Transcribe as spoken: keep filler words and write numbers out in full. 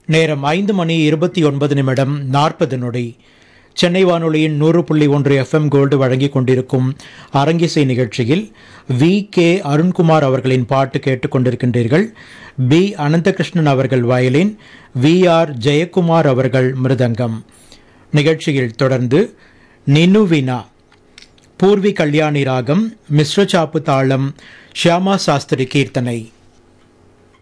நேரம் ஐந்து மணி இருபத்தி ஒன்பது நிமிடம் நாற்பது நொடி. சென்னை வானொலியின் நூறு புள்ளி ஒன்று எஃப்எம் கோல்டு வழங்கிக் கொண்டிருக்கும் அரங்கிசை நிகழ்ச்சியில் வி கே அருண்குமார் அவர்களின் பாட்டு கேட்டுக்கொண்டிருக்கின்றீர்கள். பி அனந்தகிருஷ்ணன் அவர்கள் வயலின், வி ஆர் ஜெயக்குமார் அவர்கள் மிருதங்கம். நிகழ்ச்சியில் தொடர்ந்து நினுவினா, பூர்வி கல்யாணி ராகம், மிஸ்ர சாப்பு தாளம், ஷியாமா சாஸ்திரி கீர்த்தனை.